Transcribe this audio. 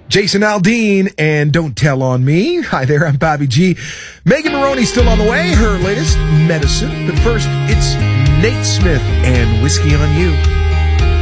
Jason Aldean and Don't Tell on Me. Hi there, I'm Bobby G. Megan Maroney's still on the way, her latest Medicine. But first, it's Nate Smith and Whiskey on You.